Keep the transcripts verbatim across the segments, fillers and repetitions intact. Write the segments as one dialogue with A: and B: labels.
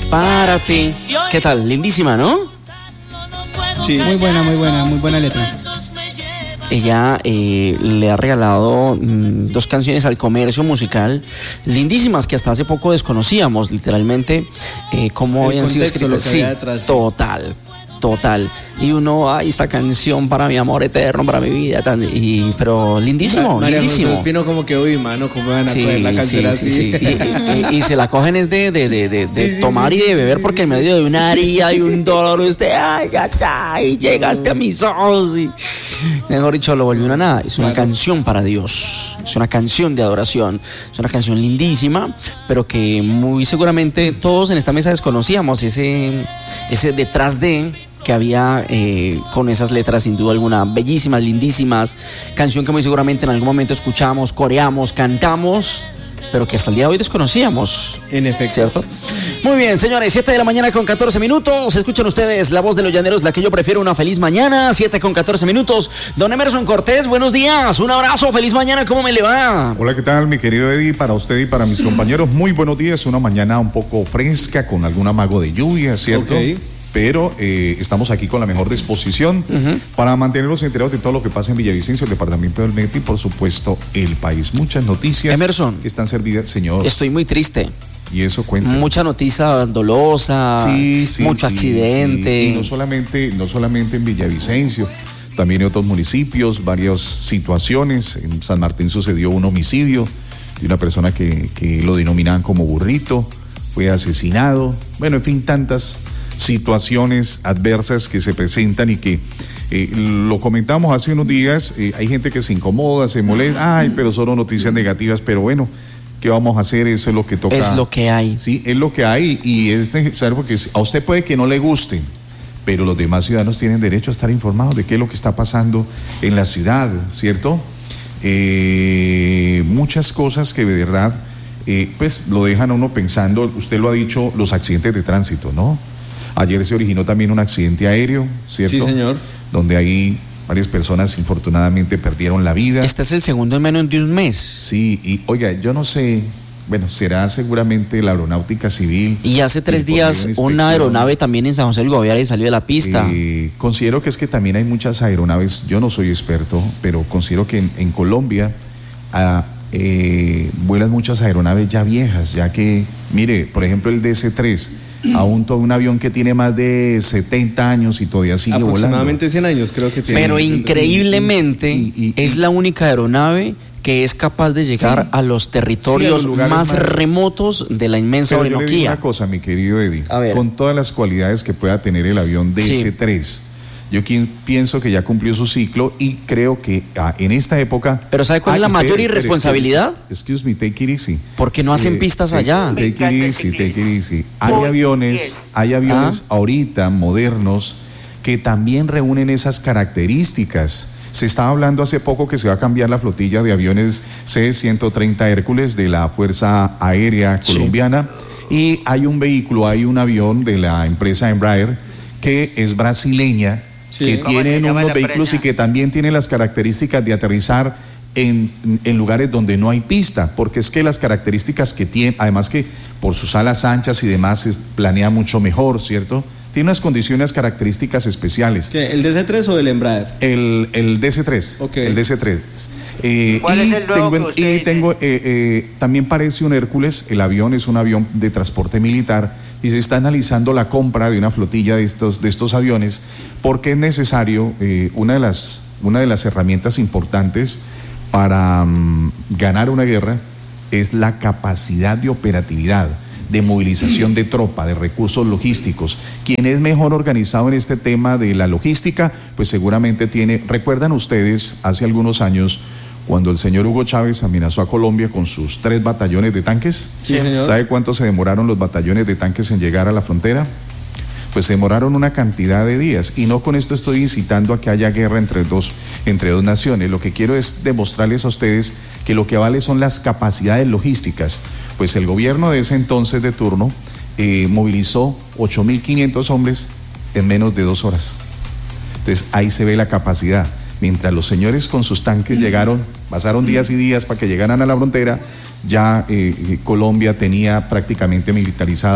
A: para ti. ¿Qué tal? Lindísima, ¿no?
B: Sí, muy buena, muy buena, muy buena letra.
A: Ella eh, le ha regalado mmm, dos canciones al comercio musical lindísimas que hasta hace poco desconocíamos, literalmente, eh, cómo
B: el
A: habían sido escritas. Sí,
B: detrás,
A: total, total. Y uno, ay, esta canción para mi amor eterno, para mi vida, tan, y, pero lindísimo,
B: María
A: lindísimo.
B: José Espino como que, uy, mano, ¿cómo van a
A: Sí,
B: coger la canción
A: sí,
B: así?
A: sí, sí. Y, y, y se la cogen es de, de, de, de, de
B: Sí, sí,
A: tomar
B: sí,
A: y de beber
B: sí,
A: porque
B: sí,
A: en medio de una haría y un dolor usted, ay, ya está, y llegaste a mis ojos y mejor dicho, lo volvió una nada. Es una
B: Claro.
A: canción para Dios, es una canción de adoración, es una canción lindísima, pero que muy seguramente todos en esta mesa desconocíamos ese, ese detrás de que había eh, con esas letras, sin duda alguna, bellísimas, lindísimas, canción que muy seguramente en algún momento escuchamos, coreamos, cantamos, pero que hasta el día de hoy desconocíamos.
B: En efecto.
A: ¿Cierto? Muy bien, señores, siete de la mañana con catorce minutos. Escuchan ustedes la voz de los llaneros, la que yo prefiero, una feliz mañana. siete con catorce minutos. Don Emerson Cortés, buenos días. Un abrazo, feliz mañana, ¿cómo me le va?
C: Hola, ¿qué tal, mi querido Eddie? Para usted y para mis compañeros, muy buenos días. Una mañana un poco fresca, con algún amago de lluvia, ¿cierto?
B: Ok.
C: Pero eh, estamos aquí con la mejor disposición
A: Uh-huh.
C: para mantenerlos enterados de todo lo que pasa en Villavicencio, el departamento del Meta y, por supuesto, el país. Muchas noticias
A: Emerson.
C: que están servidas, señor.
A: Estoy muy triste.
C: Y eso cuenta.
A: Mucha noticia dolosa,
C: Sí, sí,
A: mucho
C: sí,
A: accidente.
C: sí. Y no solamente, no solamente en Villavicencio, también en otros municipios, varias situaciones. En San Martín sucedió un homicidio de una persona que, que lo denominaban como burrito, fue asesinado. Bueno, en fin, tantas situaciones adversas que se presentan y que eh, lo comentamos hace unos días. Eh, hay gente que se incomoda, se molesta, ay, pero son noticias negativas, pero bueno, ¿qué vamos a hacer? Eso es lo que toca.
A: Es lo que hay.
C: Sí, es lo que hay y es necesario porque a usted puede que no le guste, pero los demás ciudadanos tienen derecho a estar informados de qué es lo que está pasando en la ciudad, ¿cierto? Eh, muchas cosas que de verdad, eh, pues lo dejan a uno pensando. Usted lo ha dicho, los accidentes de tránsito, ¿no? Ayer se originó también un accidente aéreo, ¿cierto?
B: Sí, señor.
C: Donde ahí varias personas infortunadamente perdieron la vida.
A: Este es el segundo en menos de un mes.
C: Sí, y oiga, yo no sé, bueno, será seguramente la aeronáutica civil.
A: Y hace tres
C: que
A: días
C: pondría
A: una
C: inspección.
A: aeronave también en San José del Guaviare salió de la pista.
C: Eh, considero que es que también hay muchas aeronaves, yo no soy experto, pero considero que en, en Colombia ah, eh, vuelan muchas aeronaves ya viejas, ya que, mire, por ejemplo el D C tres, aún todo un avión que tiene más de setenta años y todavía sigue volando.
B: Aproximadamente cien años creo que tiene.
A: Pero increíblemente
C: y- y- y-
A: es la única aeronave que es capaz de llegar
C: Sí.
A: a los territorios
C: Sí, a los lugares
A: más,
C: más-
A: remotos de la inmensa
C: Pero yo le digo
A: Orinoquía.
C: una cosa, mi querido Eddie,
A: A ver.
C: con todas las cualidades que pueda tener el avión D C tres, yo quien- pienso que ya cumplió su ciclo y creo que ah, en esta época...
A: Pero ¿sabe cuál es la mayor irresponsabilidad?
C: Excuse me, take it easy.
A: Porque no hacen
C: Eh,
A: pistas
C: take-
A: allá.
C: Take it easy, take it easy. Hay
D: Muy
C: aviones,
D: bien.
C: hay aviones
A: Ah.
C: ahorita modernos que también reúnen esas características. Se estaba hablando hace poco que se va a cambiar la flotilla de aviones C ciento treinta Hércules de la Fuerza Aérea
A: Sí.
C: Colombiana y hay un vehículo, hay un avión de la empresa Embraer que es brasileña,
B: Sí.
C: que
D: ¿Cómo se
C: tienen
D: llama
C: unos
D: la
C: vehículos y
D: empresa?
C: que también tienen las características de aterrizar en, en lugares donde no hay pista, porque es que las características que tiene, además que por sus alas anchas y demás, se planea mucho mejor, ¿cierto? Tiene unas condiciones, características especiales.
B: ¿Qué, ¿El D C tres o el Embraer?
C: El, el D C tres.
B: Ok.
C: El D C tres. Eh,
D: ¿Cuál
C: y
D: es el nuevo
C: tengo, en-
D: que usted
C: y
D: dice?
C: tengo, eh, eh, también parece un Hércules, el avión es un avión de transporte militar y se está analizando la compra de una flotilla de estos, de estos aviones porque es necesario, eh, una, de las, una de las herramientas importantes para mm, ganar una guerra es la capacidad de operatividad, de movilización de tropa, de recursos logísticos. Quien es mejor organizado en este tema de la logística, pues seguramente tiene, recuerdan ustedes hace algunos años cuando el señor Hugo Chávez amenazó a Colombia con sus tres batallones de tanques.
B: Sí, señor.
C: ¿Sabe cuánto se demoraron los batallones de tanques en llegar a la frontera? Pues se demoraron una cantidad de días. Y no con esto estoy incitando a que haya guerra entre dos, entre dos naciones. Lo que quiero es demostrarles a ustedes que lo que vale son las capacidades logísticas. Pues el gobierno de ese entonces de turno eh, movilizó ocho mil quinientos hombres en menos de dos horas. Entonces ahí se ve la capacidad. Mientras los señores con sus tanques llegaron, pasaron días y días para que llegaran a la frontera, ya eh, Colombia tenía prácticamente militarizada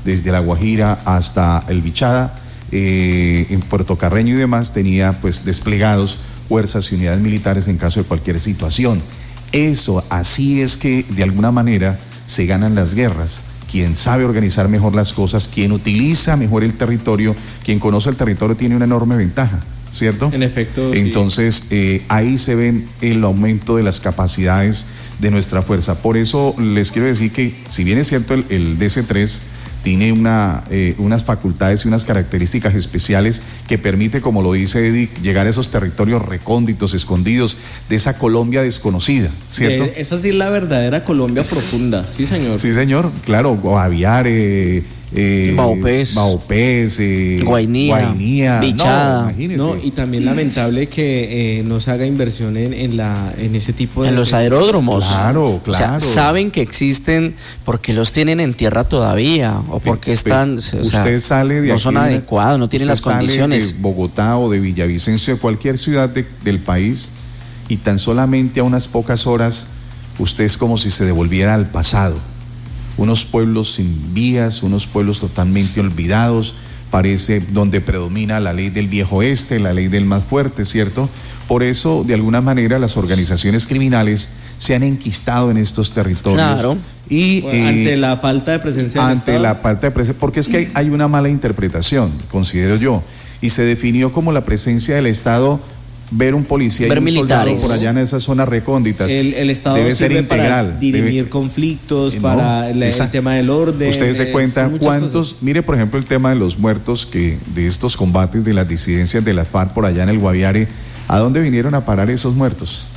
C: desde La Guajira hasta El Bichada, eh, en Puerto Carreño y demás, tenía pues desplegados fuerzas y unidades militares en caso de cualquier situación. Eso, así es que de alguna manera se ganan las guerras. Quien sabe organizar mejor las cosas, quien utiliza mejor el territorio, quien conoce el territorio tiene una enorme ventaja, ¿cierto?
D: En efecto,
C: Entonces,
D: sí.
C: eh, ahí se ven el aumento de las capacidades de nuestra fuerza. Por eso les quiero decir que, si bien es cierto, el, el D C tres tiene una, eh, unas facultades y unas características especiales que permite, como lo dice Eddie, llegar a esos territorios recónditos, escondidos, de esa Colombia desconocida, ¿cierto?
D: Eh, esa sí es la verdadera Colombia profunda, sí señor.
C: Sí señor, claro, Guaviare, eh,
A: Baupés,
C: Baupés eh,
A: Guainía,
C: Guainía,
A: Bichada.
C: No, imagínese.
D: No, y también lamentable que eh, no se haga inversión en, en, la, en ese tipo de...
A: En los aeródromos.
C: Claro, claro.
A: O sea, saben que existen porque los tienen en tierra todavía o porque
C: Pues,
A: están...
C: pues,
A: o sea,
C: usted sale de
A: no
C: aquí,
A: son adecuados, no tienen las
C: usted sale
A: condiciones.
C: de Bogotá o de Villavicencio, de cualquier ciudad de, del país, y tan solamente a unas pocas horas, usted es como si se devolviera al pasado. Unos pueblos sin vías, unos pueblos totalmente olvidados, parece donde predomina la ley del viejo oeste, la ley del más fuerte, ¿cierto? Por eso, de alguna manera, las organizaciones criminales se han enquistado en estos territorios.
A: Claro.
C: Y,
D: Bueno,
C: eh,
D: ante la falta de presencia del
C: ante
D: Estado.
C: la falta de presencia, porque es que hay, hay una mala interpretación, considero yo, y se definió como la presencia del Estado. Ver un policía
A: Ver
C: y un
A: militares.
C: soldado por allá en esas zonas recónditas.
D: El, el Estado
C: debe ser
D: sirve
C: integral.
D: para dirimir
C: debe,
D: conflictos,
C: no,
D: para la,
C: esa,
D: el tema del orden.
C: Ustedes se
D: eh,
C: cuentan
D: muchas
C: cuántos,
D: cosas.
C: mire por ejemplo el tema de los muertos que de estos combates de las disidencias de la FARC por allá en el Guaviare, ¿a dónde vinieron a parar esos muertos?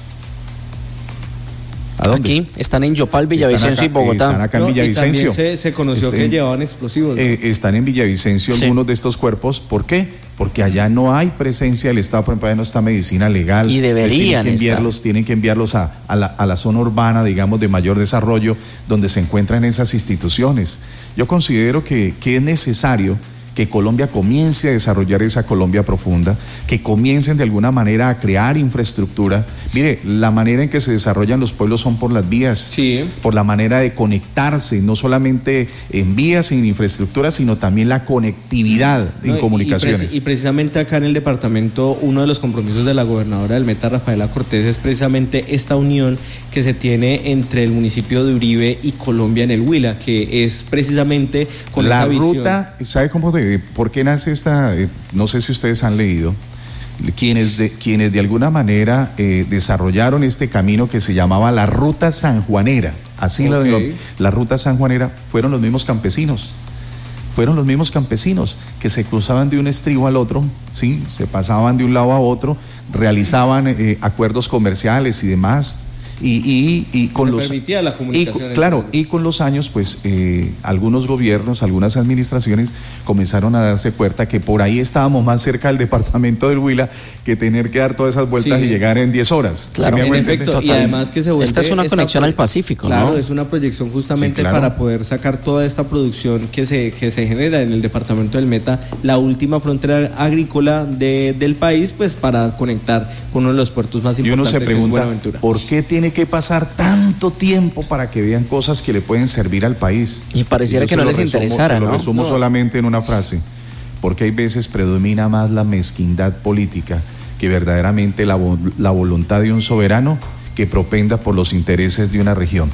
C: ¿A dónde?
A: Aquí están en Yopal, Villavicencio
C: Están acá,
A: y Bogotá.
C: Están acá en
D: No, y
C: Villavicencio.
D: también se, se conoció
C: Estén-
D: que llevaban explosivos, ¿no?
C: Eh, están en Villavicencio
A: Sí.
C: algunos de estos cuerpos. ¿Por qué? Porque allá no hay presencia del Estado, por ejemplo, allá no está medicina legal.
A: Y deberían
C: Les tienen que
A: estar.
C: enviarlos, tienen que enviarlos a, a, la, a la zona urbana, digamos, de mayor desarrollo, donde se encuentran esas instituciones. Yo considero que, que es necesario que Colombia comience a desarrollar esa Colombia profunda, que comiencen de alguna manera a crear infraestructura. Mire, la manera en que se desarrollan los pueblos son por las vías,
D: Sí.
C: por la manera de conectarse, no solamente en vías, en infraestructura, sino también la conectividad
D: No,
C: en
D: y-
C: comunicaciones.
D: Y, preci- y precisamente acá en el departamento, uno de los compromisos de la gobernadora del Meta, Rafaela Cortés, es precisamente esta unión que se tiene entre el municipio de Uribe y Colombia en el Huila, que es precisamente con
C: La
D: esa visión.
C: ruta, ¿sabe cómo de, por qué nace esta? Eh, no sé si ustedes han leído, quienes de, quienes de alguna manera eh, desarrollaron este camino que se llamaba la Ruta Sanjuanera, así la,
D: Ok.
C: la, la Ruta Sanjuanera, fueron los mismos campesinos. Fueron los mismos campesinos que se cruzaban de un estribo al otro, ¿sí? Se pasaban de un lado a otro, realizaban eh, acuerdos comerciales y demás. Y, y, y con
D: Se
C: los
D: permitía la
C: y
D: comunicación
C: con- claro,
D: entre-
C: y con los años, pues eh, algunos gobiernos, algunas administraciones comenzaron a darse cuenta que por ahí estábamos más cerca del departamento del Huila que tener que dar todas esas vueltas
D: Sí.
C: y llegar en diez horas.
A: Claro.
C: ¿Sí me
D: En
C: hago entender?
D: efecto, y
A: Total.
D: además que se vuelve...
A: Esta es una
D: esta
A: conexión
D: pro-
A: al Pacífico,
D: Claro,
A: ¿no?
D: es una proyección justamente
C: Sí, claro.
D: para poder sacar toda esta producción que se, que se genera en el departamento del Meta, la última frontera agrícola de, del país, pues para conectar con uno de los puertos más
C: Y uno
D: importantes
C: se
D: que es
C: pregunta,
D: Buenaventura.
C: ¿por qué tiene que pasar tanto tiempo para que vean cosas que le pueden servir al país?
A: Y pareciera
C: yo
A: que
C: se
A: no
C: lo
A: les
C: resumo-
A: interesara,
C: se lo
A: ¿no?
C: resumo
D: No.
C: solamente en una frase, porque hay veces predomina más la mezquindad política que verdaderamente la, vo- la voluntad de un soberano que propenda por los intereses de una región.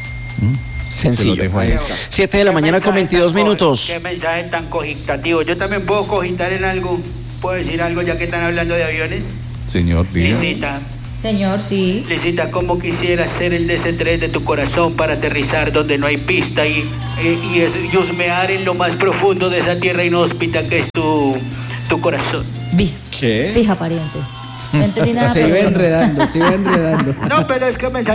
C: ¿Mm? Se lo
A: Sencillo.
C: dejo ahí.
A: siete de la mañana con veintidós minutos.
E: Qué mensaje tan cogitativo. Yo también puedo cogitar en algo. ¿Puedo decir algo ya que están hablando de aviones?
C: Señor, diga.
E: Lisita,
F: Señor, sí.
E: Lisita, ¿cómo quisiera ser el D C tres de tu corazón para aterrizar donde no hay pista y, y, y, es- y husmear en lo más profundo de esa tierra inhóspita que es tu, tu corazón?
F: Vi.
D: ¿Qué?
F: Fija, pariente. No entendí nada.
D: Se iba
F: pero bueno.
D: enredando, se iba enredando.
E: No, pero es que me